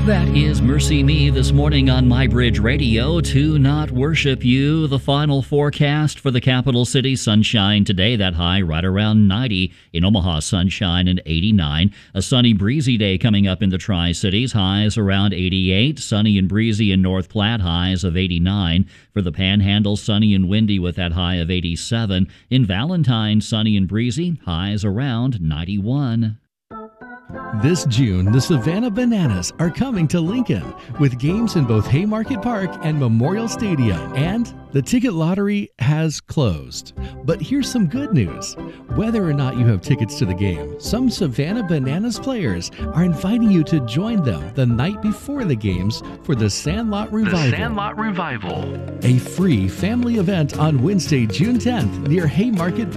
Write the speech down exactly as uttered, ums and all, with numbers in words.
That is Mercy Me this morning on My Bridge Radio. To not worship you. The final forecast for the capital city: sunshine today, that high right around ninety. In Omaha, sunshine and eighty-nine. A sunny, breezy day coming up in the Tri-Cities, highs around eighty-eight. Sunny and breezy in North Platte, highs of eighty-nine. For the Panhandle, sunny and windy with that high of eighty-seven. In Valentine, sunny and breezy, highs around ninety-one. This June, the Savannah Bananas are coming to Lincoln with games in both Haymarket Park and Memorial Stadium. And the ticket lottery has closed. But here's some good news. Whether or not you have tickets to the game, some Savannah Bananas players are inviting you to join them the night before the games for the Sandlot Revival. The Sandlot Revival. A free family event on Wednesday, June tenth near Haymarket